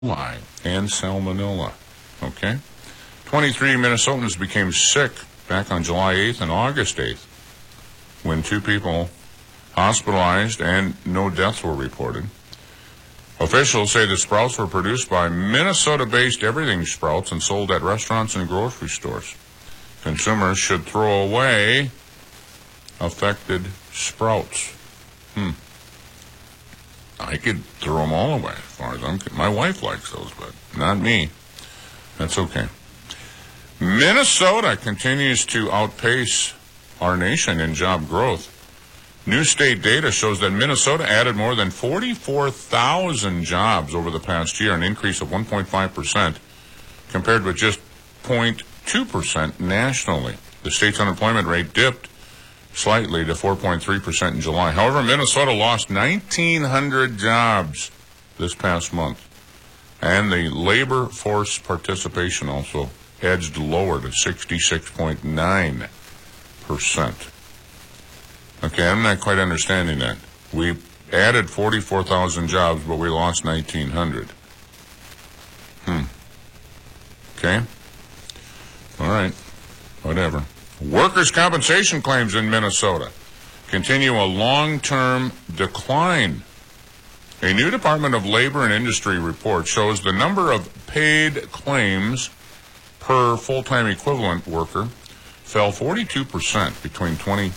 and salmonella. Okay? 23 Minnesotans became sick back on July 8th and August 8th when two people hospitalized and no deaths were reported. Officials say the sprouts were produced by Minnesota-based Everything Sprouts and sold at restaurants and grocery stores. Consumers should throw away affected sprouts. I could throw them all away as far as I'm concerned. My wife likes those, but not me. That's okay. Minnesota continues to outpace our nation in job growth. New state data shows that Minnesota added more than 44,000 jobs over the past year, an increase of 1.5%, compared with just 0.2% nationally. The state's unemployment rate dipped slightly to 4.3% in July. However, Minnesota lost 1,900 jobs this past month, and the labor force participation also edged lower to 66.9%. Okay, I'm not quite understanding that. We added 44,000 jobs, but we lost 1,900. Okay. All right. Whatever. Workers' compensation claims in Minnesota continue a long-term decline. A new Department of Labor and Industry report shows the number of paid claims per full-time equivalent worker fell 42% between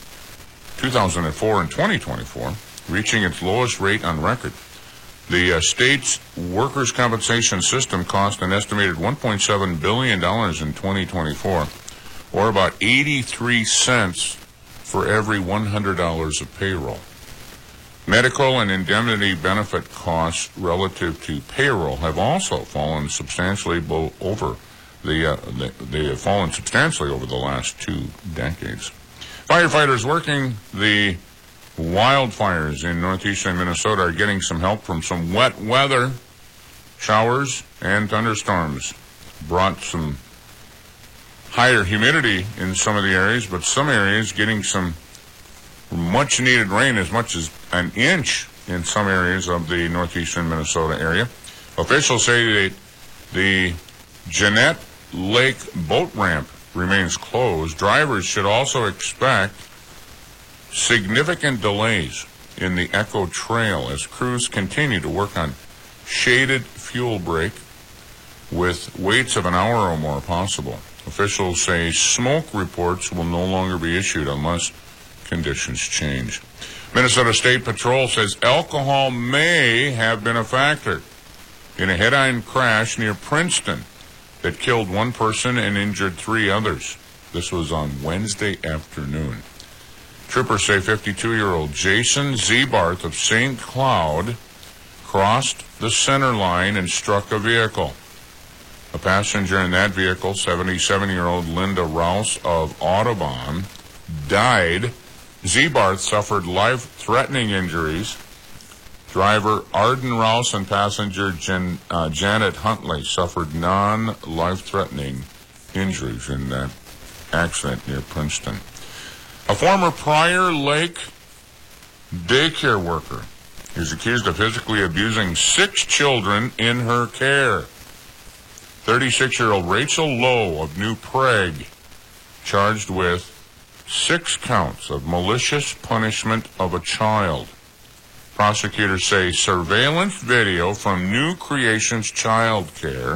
2004 and 2024, reaching its lowest rate on record. The state's workers' compensation system cost an estimated $1.7 billion in 2024, or about 83 cents for every $100 of payroll. Medical and indemnity benefit costs relative to payroll have also fallen substantially over they have fallen substantially over the last 2 decades. Firefighters working the wildfires in northeastern Minnesota are getting some help from some wet weather. Showers and thunderstorms brought some higher humidity in some of the areas, but some areas getting some much-needed rain, as much as an inch in some areas of the northeastern Minnesota area. Officials say that the Jeannette Lake boat ramp remains closed. Drivers should also expect significant delays in the Echo Trail as crews continue to work on shaded fuel break with waits of an hour or more possible. Officials say smoke reports will no longer be issued unless conditions change. Minnesota State Patrol says alcohol may have been a factor in a head-on crash near Princeton that killed one person and injured 3 others. This was on Wednesday afternoon. Troopers say 52-year-old Jason Zebarth of St. Cloud crossed the center line and struck a vehicle. A passenger in that vehicle, 77-year-old Linda Rouse of Audubon, died. Zebarth suffered life-threatening injuries. Driver Arden Rouse and passenger Janet Huntley suffered non-life-threatening injuries in that accident near Princeton. A former Prior Lake daycare worker is accused of physically abusing 6 children in her care. 36-year-old Rachel Lowe of New Prague, charged with 6 counts of malicious punishment of a child. Prosecutors say surveillance video from New Creations Child Care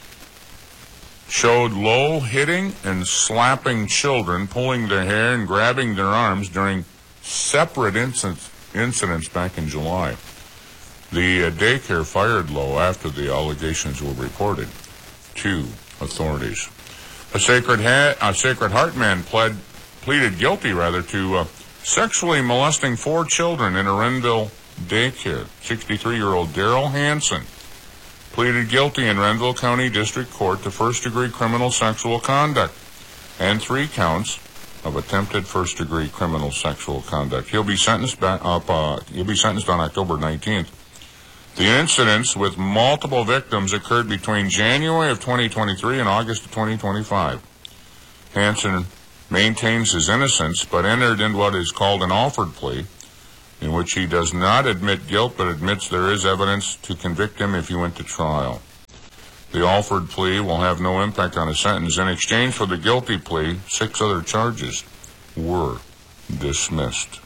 showed Lowe hitting and slapping children, pulling their hair and grabbing their arms during separate incidents back in July. The daycare fired Lowe after the allegations were reported to authorities. A Sacred Heart man pleaded guilty to sexually molesting 4 children in a Renville daycare. 63-year-old Daryl Hansen pleaded guilty in Renville County District Court to first-degree criminal sexual conduct and 3 counts of attempted first-degree criminal sexual conduct. He'll be sentenced on October 19th. The incidents with multiple victims occurred between January of 2023 and August of 2025. Hansen maintains his innocence, but entered in what is called an offered plea, in which he does not admit guilt, but admits there is evidence to convict him if he went to trial. The Alford plea will have no impact on his sentence. In exchange for the guilty plea, 6 other charges were dismissed.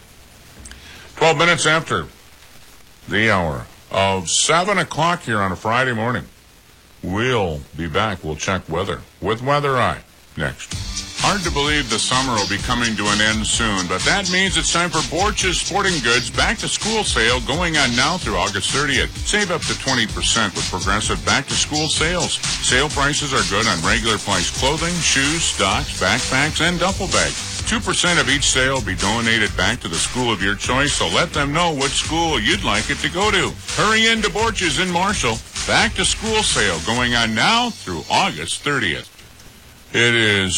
12 minutes after the hour of 7 o'clock here on a Friday morning. We'll be back. We'll check weather with Weather Eye next. Hard to believe the summer will be coming to an end soon, but that means it's time for Borch's Sporting Goods back-to-school sale going on now through August 30th. Save up to 20% with Progressive back-to-school sales. Sale prices are good on regular price clothing, shoes, stocks, backpacks, and duffel bags. 2% of each sale will be donated back to the school of your choice, so let them know which school you'd like it to go to. Hurry into Borch's in Marshall. Back-to-school sale going on now through August 30th. It is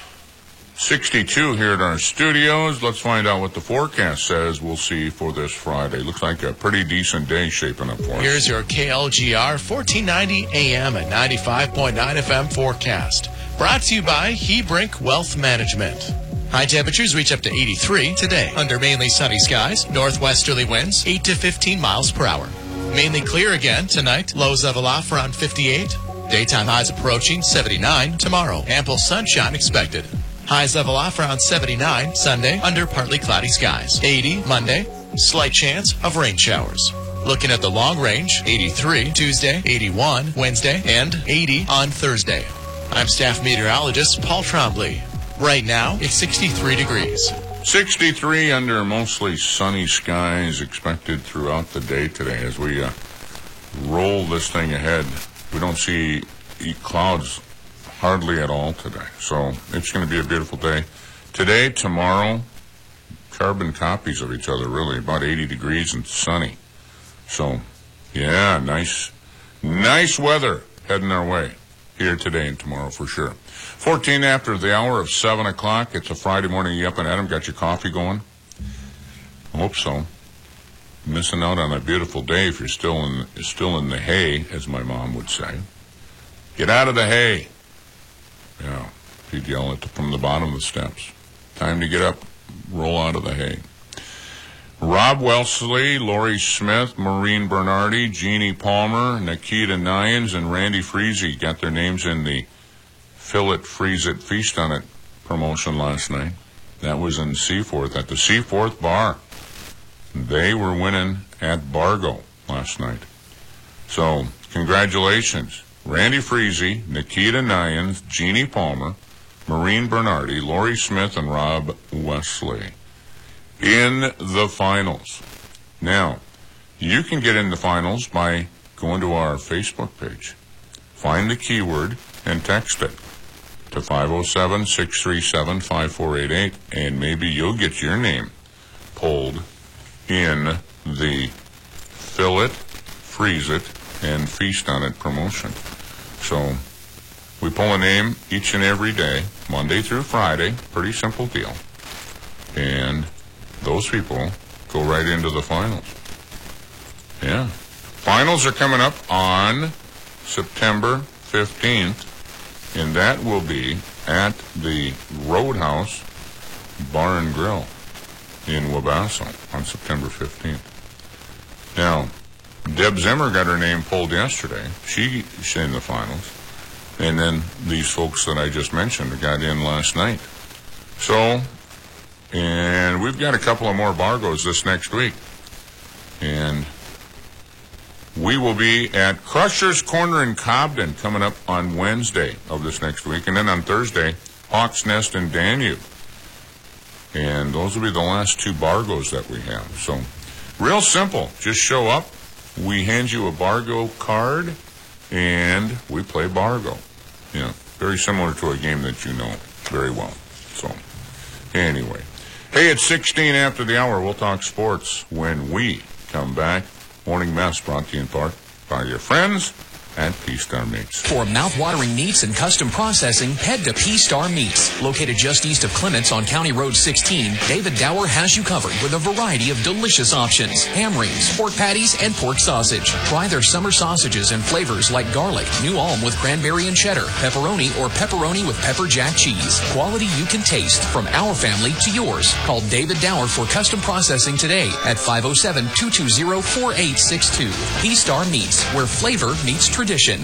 62 here at our studios. Let's find out what the forecast says we'll see for this Friday. Looks like a pretty decent day shaping up for us. Here's your KLGR 1490 AM and 95.9 FM forecast. Brought to you by Hebrink Wealth Management. High temperatures reach up to 83 today. Under mainly sunny skies, northwesterly winds 8 to 15 miles per hour. Mainly clear again tonight. Lows level off around 58. Daytime highs approaching 79 tomorrow. Ample sunshine expected. Highs level off around 79 Sunday under partly cloudy skies. 80 Monday. Slight chance of rain showers. Looking at the long range, 83 Tuesday, 81 Wednesday, and 80 on Thursday. I'm staff meteorologist Paul Trombley. Right now, it's 63 degrees. 63 under mostly sunny skies expected throughout the day today. As we roll this thing ahead, we don't see clouds hardly at all today. So it's going to be a beautiful day. Today, tomorrow, carbon copies of each other, really. About 80 degrees and sunny. So, yeah, nice weather heading our way here today and tomorrow for sure. 14 after the hour of 7 o'clock. It's a Friday morning. You up and Adam? Got your coffee going? I hope so. Missing out on a beautiful day if you're still in the hay, as my mom would say. Get out of the hay. Yeah, she'd yell it from the bottom of the steps. Time to get up, roll out of the hay. Rob Wellesley, Lori Smith, Maureen Bernardi, Jeannie Palmer, Nikita Nyans, and Randy Freezy got their names in the Fill It, Freeze It, Feast on It promotion last night. That was in Seaforth, at the Seaforth Bar. They were winning at Bargo last night. So, congratulations. Randy Freezy, Nikita Nyans, Jeannie Palmer, Maureen Bernardi, Lori Smith, and Rob Wesley in the finals. Now, you can get in the finals by going to our Facebook page. Find the keyword and text it to 507-637-5488, and maybe you'll get your name pulled in the Fill It, Freeze It, and Feast on It promotion. So we pull a name each and every day, Monday through Friday. Pretty simple deal. And those people go right into the finals. Yeah. Finals are coming up on September 15th, and that will be at the Roadhouse Bar and Grill in Wabasso on September 15th. Now, Deb Zimmer got her name pulled yesterday. She's in the finals. And then these folks that I just mentioned got in last night. So, and we've got a couple of more Bargos this next week. And we will be at Crusher's Corner in Cobden coming up on Wednesday of this next week. And then on Thursday, Hawk's Nest in Danube. And those will be the last 2 Bargos that we have. So, real simple. Just show up. We hand you a Bargo card, and we play Bargo. Yeah, very similar to a game that you know very well. So, anyway. Hey, it's 16 after the hour. We'll talk sports when we come back. Morning Mess brought to you in part by your friends at P-Star Meats. For mouth-watering meats and custom processing, head to P-Star Meats. Located just east of Clements on County Road 16, David Dower has you covered with a variety of delicious options. Ham rings, pork patties, and pork sausage. Try their summer sausages and flavors like garlic, New Ulm with cranberry and cheddar, pepperoni or pepperoni with pepper jack cheese. Quality you can taste from our family to yours. Call David Dower for custom processing today at 507-220-4862. P-Star Meats, where flavor meets tradition.